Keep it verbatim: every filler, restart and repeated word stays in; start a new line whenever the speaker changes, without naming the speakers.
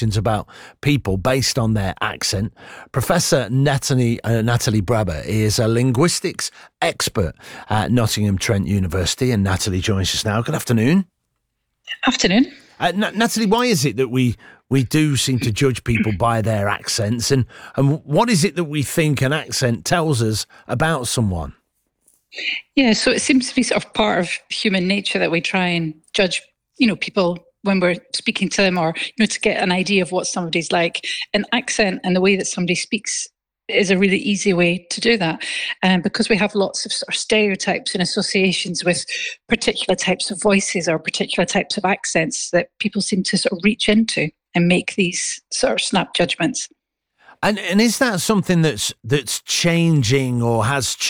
conclusions about people based on their accent. Professor Natalie, uh, Natalie Brabber is a linguistics expert at Nottingham Trent University, and Natalie joins us now. Good afternoon.
Afternoon.
Uh, N- Natalie, why is it that we we do seem to judge people by their accents, and, and what is it that we think an accent tells us about someone?
Yeah, so it seems to be sort of part of human nature that we try and judge, you know, people when we're speaking to them, or, you know, to get an idea of what somebody's like. An accent and the way that somebody speaks is a really easy way to do that. And um, because we have lots of sort of stereotypes and associations with particular types of voices or particular types of accents that people seem to sort of reach into and make these sort of snap judgments.
And and is that something that's that's changing or has changed